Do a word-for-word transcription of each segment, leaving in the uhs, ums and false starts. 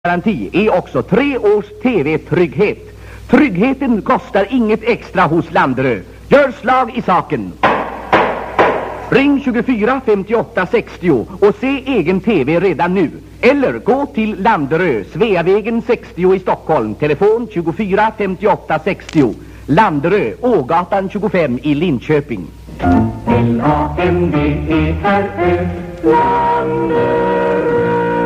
Garanti är också tre års tv-trygghet. Tryggheten kostar inget extra hos Landerö. Gör slag i saken. Ring tjugofyra femtioåtta sextio och se egen tv redan nu. Eller gå till Landerö, Sveavägen sextio i Stockholm. Telefon tjugofyra femtioåtta sextio. Landerö, Ågatan tjugofem i Linköping. L A N D E R Ö, Landerö.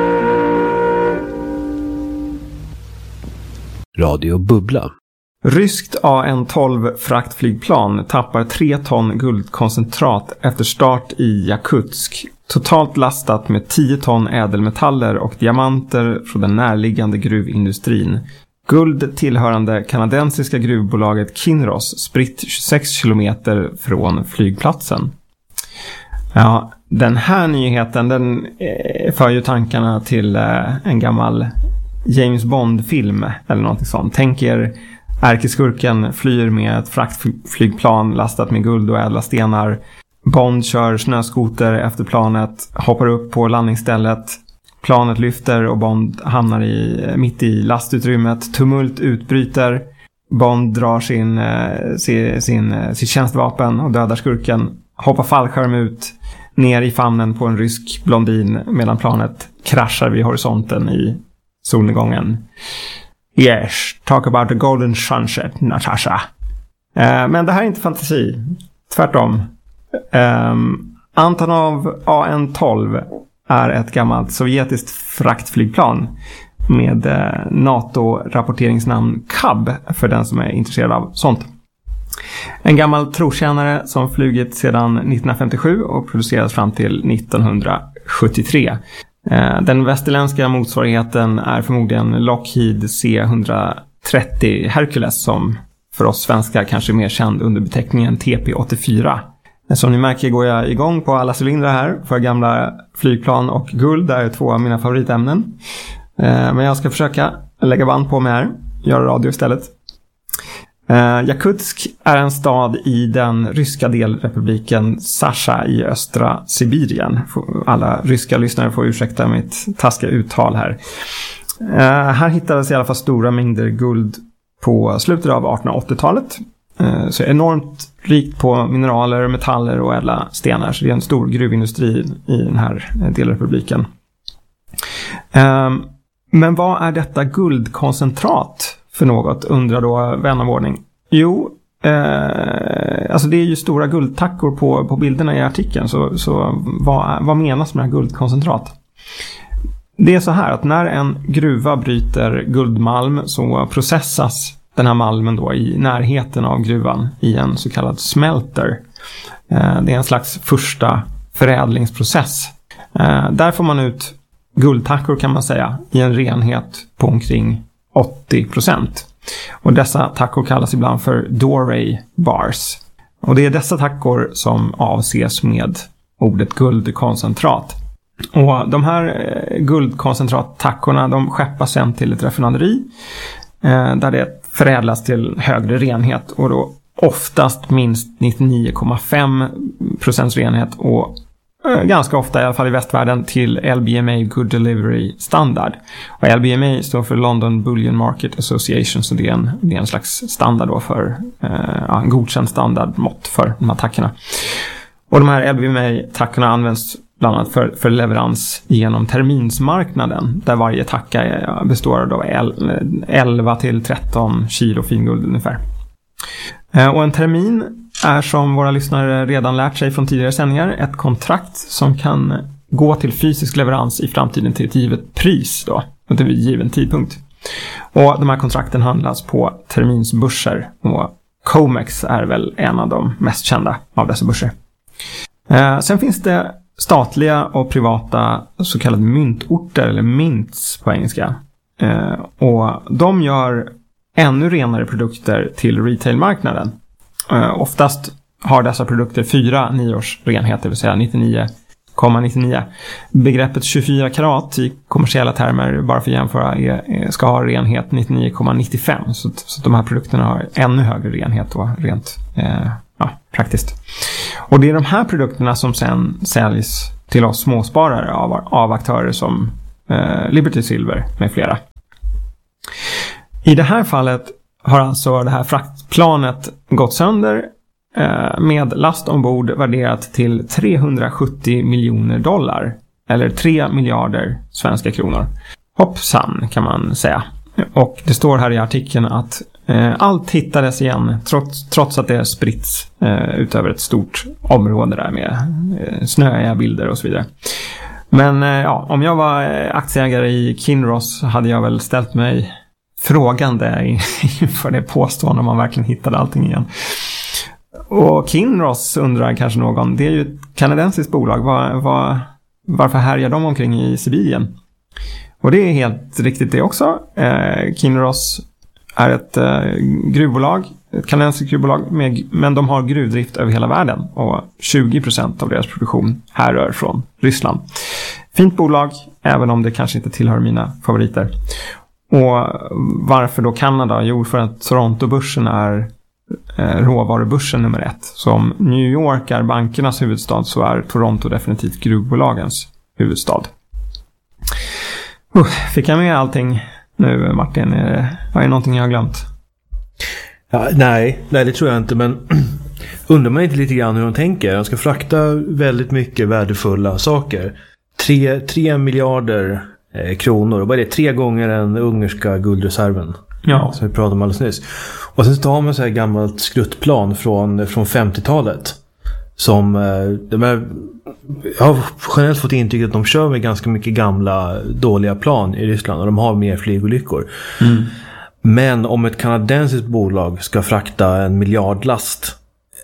Radio Bubbla. Ryskt A N tolv fraktflygplan tappar tre ton guldkoncentrat efter start i Jakutsk. Totalt lastat med tio ton ädelmetaller och diamanter från den närliggande gruvindustrin. Guld tillhörande kanadensiska gruvbolaget Kinross spritt tjugosex kilometer från flygplatsen. Ja, den här nyheten den för ju tankarna till en gammal James Bond-film eller något sånt. Tänk er ärkeskurken flyr med ett fraktflygplan lastat med guld och ädla stenar. Bond kör snöskoter efter planet, hoppar upp på landningsstället. Planet lyfter och Bond hamnar i, mitt i lastutrymmet. Tumult utbryter. Bond drar sin, sin, sin, sitt tjänstvapen och dödar skurken. Hoppar fallskärm ut ner i famnen på en rysk blondin medan planet kraschar vid horisonten i solnedgången. Yes, talk about the golden sunset, Natasha. Uh, men det här är inte fantasi. Tvärtom. Um, Antonov A N tolv är ett gammalt sovjetiskt fraktflygplan med uh, NATO-rapporteringsnamn C A B för den som är intresserad av sånt. En gammal trotjänare som flugit sedan nittonhundrafemtiosju och producerats fram till nittonhundrasjuttiotre. Den västerländska motsvarigheten är förmodligen Lockheed C etthundratrettio Hercules som för oss svenskar kanske är mer känd under beteckningen T P åttiofyra. Som ni märker går jag igång på alla cylindrar här för gamla flygplan och guld. Det är två av mina favoritämnen. Men jag ska försöka lägga band på mig här. Göra radio istället. Jakutsk är en stad i den ryska delrepubliken Sasha i östra Sibirien. Alla ryska lyssnare får ursäkta mitt taskiga uttal här. Uh, här hittades i alla fall stora mängder guld på slutet av artonhundraåttiotalet. Uh, så enormt rikt på mineraler, metaller och ädla stenar. Så det är en stor gruvindustri i den här delrepubliken. Uh, men vad är detta guldkoncentrat för något, undrar då vän av ordning. Jo, eh, alltså det är ju stora guldtackor på, på bilderna i artikeln. Så, så vad, vad menas med guldkoncentrat? Det är så här att när en gruva bryter guldmalm så processas den här malmen då i närheten av gruvan i en så kallad smelter. Eh, det är en slags första förädlingsprocess. Eh, där får man ut guldtackor kan man säga i en renhet på omkring åttio procent. Och dessa tackor kallas ibland för Doré bars. Och det är dessa tackor som avses med ordet guldkoncentrat. Och de här guldkoncentrattackorna de skeppas sen till ett raffinaderi eh, där det förädlas till högre renhet och då oftast minst nittionio komma fem procent renhet och ganska ofta i alla fall i västvärlden till L B M A Good Delivery standard. Och L B M A står för London Bullion Market Association, så det är en, det är en slags standard då för eh, ja, en godkänd standardmått för de här tackorna. Och de här L B M A-tackorna används bland annat för, för leverans genom terminsmarknaden där varje tacka är, består av elva till tretton kilo finguld ungefär. Eh, och en termin är som våra lyssnare redan lärt sig från tidigare sändningar ett kontrakt som kan gå till fysisk leverans i framtiden till ett givet pris då, under en given tidpunkt. Och de här kontrakten handlas på terminsbörser och Comex är väl en av de mest kända av dessa börser. Eh, sen finns det statliga och privata så kallade myntorter eller mints på engelska. Eh, och de gör ännu renare produkter till retailmarknaden. Uh, oftast har dessa produkter fyra nioårs renhet, det vill säga nittionio komma nittionio. Begreppet tjugofyra karat i kommersiella termer, bara för att jämföra, är, är, ska ha renhet nittionio komma nittiofem. Så, så att de här produkterna har ännu högre renhet och rent eh, ja, praktiskt. Och det är de här produkterna som sen säljs till oss småsparare av, av aktörer som eh, Liberty Silver med flera. I det här fallet har alltså det här fraktplanet gått sönder eh, med last ombord värderat till trehundrasjuttio miljoner dollar eller tre miljarder svenska kronor. Hoppsan kan man säga. Och det står här i artikeln att eh, allt hittades igen trots, trots att det spritts eh, utöver ett stort område där med eh, snöiga bilder och så vidare. Men eh, ja, om jag var aktieägare i Kinross hade jag väl ställt mig frågande inför det påstående om man verkligen hittade allting igen. Och Kinross undrar kanske någon, det är ju ett kanadensiskt bolag, var, var, varför härjar de omkring i Sibirien? Och det är helt riktigt det också. Eh, Kinross är ett eh, gruvbolag, ett kanadensiskt gruvbolag, med, men de har gruvdrift över hela världen och tjugo procent av deras produktion härrör från Ryssland. Fint bolag, även om det kanske inte tillhör mina favoriter. Och varför då Kanada? Jo, för att Toronto-börsen är eh, råvarubörsen nummer ett. Så om New York är bankernas huvudstad så är Toronto definitivt gruvbolagens huvudstad. Uh, fick jag med allting nu, Martin? Är det, är det någonting jag har glömt? Ja, nej, nej, det tror jag inte. Men undrar man inte lite grann hur de tänker? De ska frakta väldigt mycket värdefulla saker. Tre, tre miljarder eh, kronor. Och vad är det? Tre gånger den ungerska guldreserven. Ja. Som vi pratade om alldeles nyss. Och sen tar man så här gammalt skruttplan från, från femtiotalet. Som eh, de är, jag har generellt fått intrycket att de kör med ganska mycket gamla dåliga plan i Ryssland. Och de har mer flygolyckor. Mm. Men om ett kanadensiskt bolag ska frakta en miljardlast,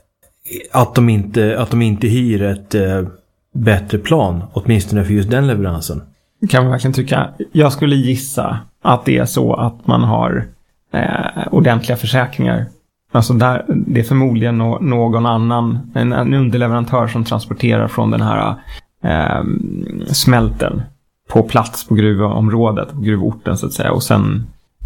att de inte, att de inte hyr ett eh, bättre plan, åtminstone för just den leveransen. Kan man verkligen tycka. Jag skulle gissa att det är så att man har eh, ordentliga försäkringar. Alltså där, det är förmodligen no- någon annan, en, en underleverantör som transporterar från den här eh, smälten på plats på gruvområdet, på gruvorten så att säga. Och sen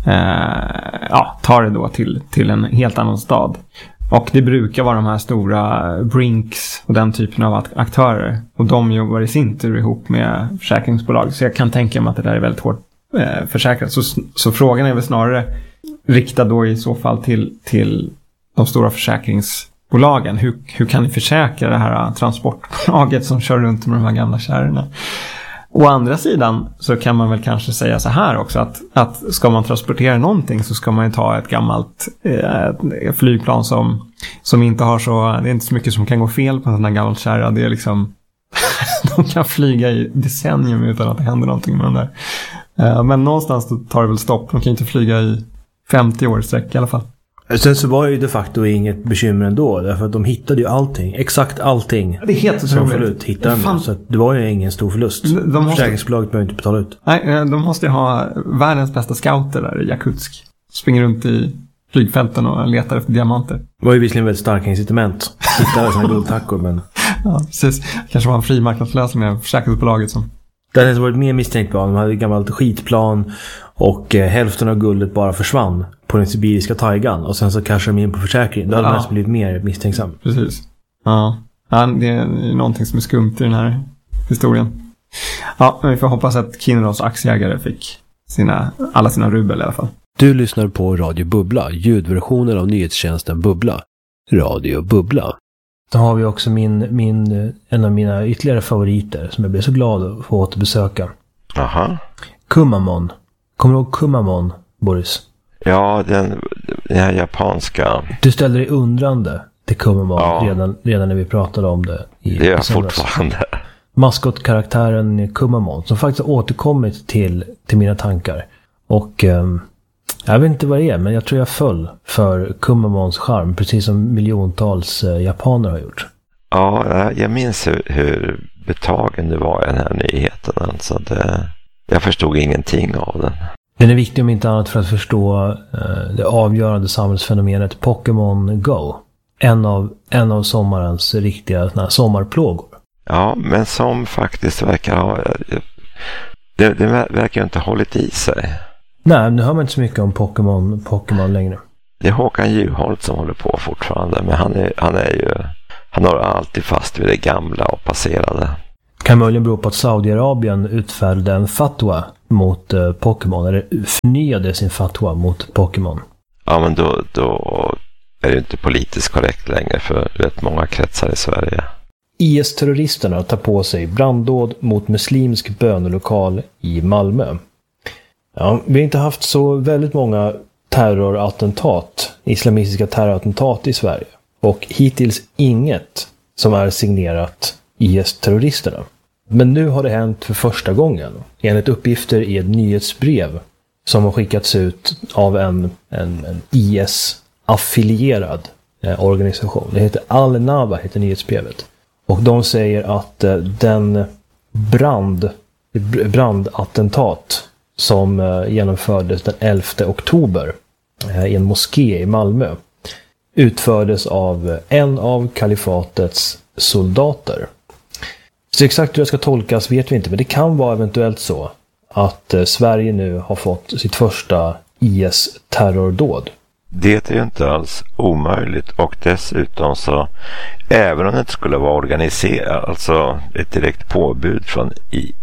eh, ja, tar det då till, till en helt annan stad. Och det brukar vara de här stora Brinks och den typen av aktörer. Och de jobbar i sin tur ihop med försäkringsbolag. Så jag kan tänka mig att det där är väldigt hårt eh, försäkrat. Så, så frågan är väl snarare riktad då i så fall till, till de stora försäkringsbolagen. Hur, hur kan ni försäkra det här transportbolaget som kör runt med de här gamla kärrorna? Å andra sidan så kan man väl kanske säga så här också att, att ska man transportera någonting så ska man ju ta ett gammalt eh, flygplan som, som inte har så, det är inte så mycket som kan gå fel på en sån här gammal kärra. Det är liksom de kan flyga i decennium utan att det händer någonting med dem där. Eh, men någonstans då tar det väl stopp. De kan inte flyga i femtio år sträck i alla fall. Sen så var det ju de facto inget bekymmer ändå. Därför att de hittade ju allting. Exakt allting. Det är helt som förut hittade de. Så att det var ju ingen stor förlust. De måste... Försäkringsbolaget behöver inte betala ut. Nej, de måste ju ha världens bästa scouter där i Jakutsk. Springer runt i flygfälten och letar efter diamanter. Det var ju visserligen väldigt starka incitament. Hittade sådana guldtackor, men... Ja, precis. Kanske var en fri marknadslösning med försäkringsbolaget som... Det hade varit mer misstänkt på. De hade ett gammalt skitplan och eh, hälften av guldet bara försvann på den sibiriska taigan och sen så kanske de in på försäkring. Då hade ja. man blivit mer misstänksam. Precis. Ja. Ja, det är någonting som är skumt i den här historien. Ja, men vi får hoppas att Kinross aktieägare fick sina, alla sina rubel i alla fall. Du lyssnar på Radio Bubbla, ljudversionen av nyhetstjänsten Bubbla. Radio Bubbla. Då har vi också min, min, en av mina ytterligare favoriter som jag blev så glad att få återbesöka. Aha. Kumamon. Kommer du ihåg Kumamon, Boris? Ja, den, den här japanska. Du ställde dig undrande till Kumamon ja. redan, redan när vi pratade om det. I, det är jag fortfarande. Maskotkaraktären Kumamon som faktiskt har återkommit till, till mina tankar. Och um, jag vet inte vad det är, men jag tror jag föll för Kumamons charm, precis som miljontals uh, japaner har gjort. Ja, jag minns hur, hur betagen det var i den här nyheten. Alltså det, jag förstod ingenting av den. Den är viktig om inte annat för att förstå uh, det avgörande samhällsfenomenet Pokémon Go. En av, en av sommarens riktiga såna här sommarplågor. Ja, men som faktiskt verkar ha... Det, det verkar ju inte ha hållit i sig. Nej, nu hör man inte så mycket om Pokémon, Pokémon längre. Det är Håkan Juholt som håller på fortfarande. Men han är, han är ju... Han har alltid fast vid det gamla och passerade. Kan möjligen bero på att Saudiarabien utfärdade en fatwa mot eh, Pokémon, eller förnyade sin fatwa mot Pokémon. Ja, men då, då är det inte politiskt korrekt längre för rätt många kretsar i Sverige. I S-terroristerna tar på sig branddåd mot muslimsk bönelokal i Malmö. Ja, vi har inte haft så väldigt många terrorattentat, islamistiska terrorattentat i Sverige. Och hittills inget som är signerat I S-terroristerna. Men nu har det hänt för första gången, enligt uppgifter i ett nyhetsbrev som har skickats ut av en, en, en I S-affilierad eh, organisation. Det heter Al-Nava, heter nyhetsbrevet. Och de säger att eh, den brand, brandattentat som eh, genomfördes den elfte oktober eh, i en moské i Malmö utfördes av en av kalifatets soldater. Så exakt hur det ska tolkas vet vi inte, men det kan vara eventuellt så att eh, Sverige nu har fått sitt första I S-terrordåd. Det är ju inte alls omöjligt, och dessutom så, även om det inte skulle vara organiserat, alltså ett direkt påbud från I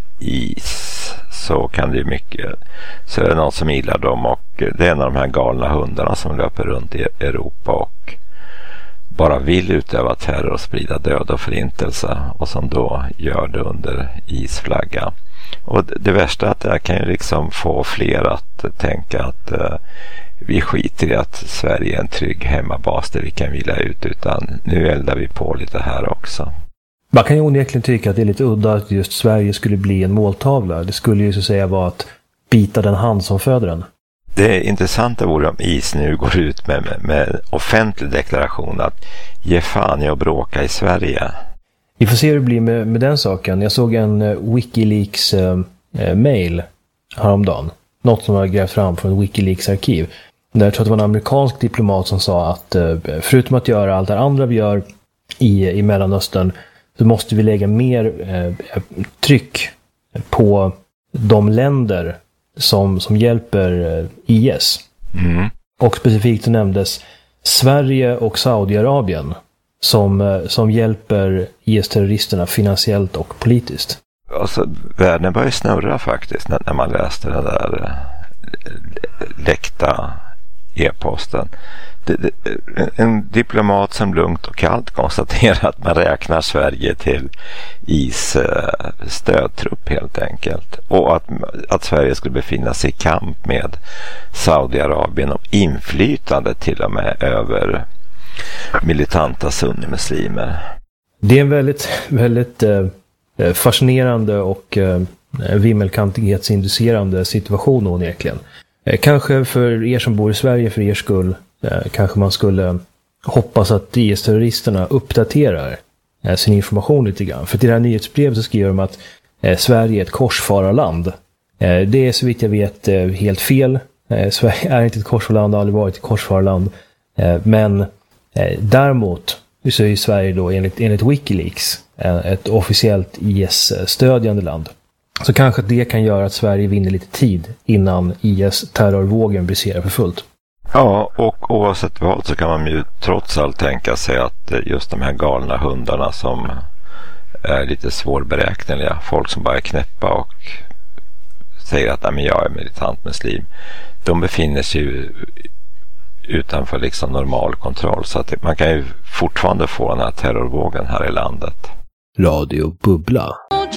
S, så kan det ju mycket, så är det någon som gillar dem, och det är en av de här galna hundarna som löper runt i Europa och bara vill utöva terror och sprida död och förintelse, och som då gör det under I S-flagga. Och det värsta är att det här kan ju liksom få fler att tänka att uh, vi skiter i att Sverige är en trygg hemmabas där vi kan vila ut, utan nu eldar vi på lite här också. Man kan ju onekligen tycka att det är lite udda att just Sverige skulle bli en måltavla. Det skulle ju så att säga vara att bita den hand som föder den. Det intressanta vore om I S nu går ut med, med, med offentlig deklaration att ge fan i att bråka i Sverige. Vi får se hur det blir med, med den saken. Jag såg en uh, Wikileaks uh, uh, mail häromdagen. Något som har grävt fram från Wikileaks arkiv. Där jag tror att det var en amerikansk diplomat som sa att uh, förutom att göra allt det andra vi gör i, i Mellanöstern, så måste vi lägga mer uh, tryck på de länder som, som hjälper uh, I S. Mm. Och specifikt så nämndes Sverige och Saudiarabien som, som hjälper I S-terroristerna finansiellt och politiskt. Alltså, världen börjar snurra faktiskt när, när man läste den där läckta e-posten. Det, det, en diplomat som lugnt och kallt konstaterar att man räknar Sverige till I S stödtrupp helt enkelt. Och att, att Sverige skulle befinna sig i kamp med Saudiarabien och inflytande till och med över militanta sunnimuslimer. Det är en väldigt, väldigt eh, fascinerande och eh, vimmelkantighetsinducerande situation onekligen. Eh, kanske för er som bor i Sverige, för er skull, eh, kanske man skulle hoppas att I S-terroristerna uppdaterar eh, sin information lite grann. För till det här nyhetsbrevet så skriver de att eh, Sverige är ett korsfararland. Eh, det är så vitt jag vet eh, helt fel. Eh, Sverige är inte ett korsfararland, har aldrig varit ett korsfararland. Eh, men Eh, däremot så är Sverige då enligt, enligt Wikileaks eh, ett officiellt I S-stödjande land. Så kanske det kan göra att Sverige vinner lite tid innan I S-terrorvågen briserar för fullt. Ja, och oavsett vad så kan man ju trots allt tänka sig att just de här galna hundarna som är lite svårberäkneliga, folk som bara är knäppa och säger att men jag är militant muslim, de befinner sig ju utanför liksom normal kontroll, så att man kan ju fortfarande få den här terrorvågen här i landet. Radio Bubbla.